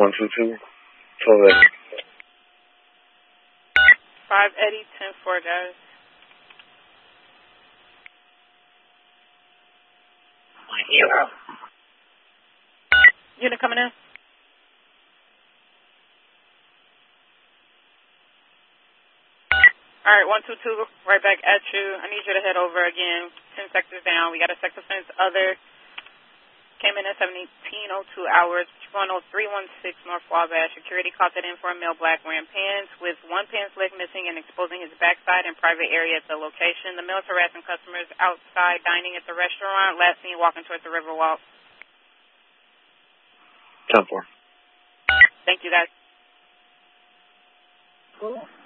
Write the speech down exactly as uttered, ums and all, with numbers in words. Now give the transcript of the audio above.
one two two. twelve Eddie. five Eddie, ten four, guys. Hero. Unit coming in. All right, one two two, right back at you. I need you to head over again. Ten sectors down. We got a sector fence other. Came in at seventeen oh two hours. one oh three one six North Wabash. Security caught that in for a male black wearing pants with one pants leg missing and exposing his backside and private area at the location. The male is harassing customers outside dining at the restaurant. Last seen walking towards the Riverwalk. ten four. Thank you, guys. Cool.